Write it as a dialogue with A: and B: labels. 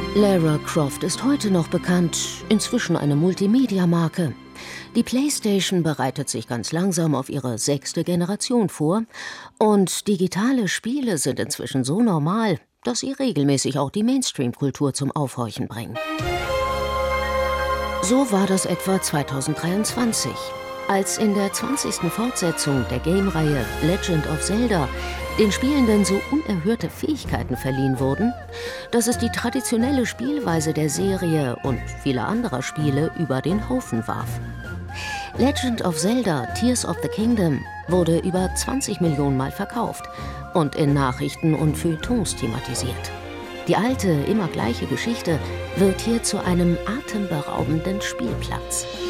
A: Lara Croft ist heute noch bekannt, inzwischen eine Multimedia-Marke. Die PlayStation bereitet sich ganz langsam auf ihre 6. Generation vor und digitale Spiele sind inzwischen so normal, dass sie regelmäßig auch die Mainstream-Kultur zum Aufhorchen bringen. So war das etwa 2023, als in der 20. Fortsetzung der Game-Reihe Legend of Zelda den Spielenden so unerhörte Fähigkeiten verliehen wurden, dass es die traditionelle Spielweise der Serie und vieler anderer Spiele über den Haufen warf. Legend of Zelda Tears of the Kingdom wurde über 20 Millionen Mal verkauft und in Nachrichten und Feuilletons thematisiert. Die alte, immer gleiche Geschichte wird hier zu einem atemberaubenden Spielplatz.